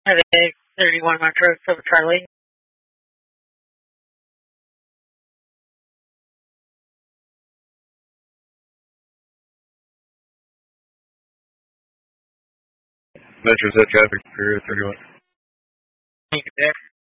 Headache, 31 Metro, so Charlie. Metro set traffic for 31. Thank you, there.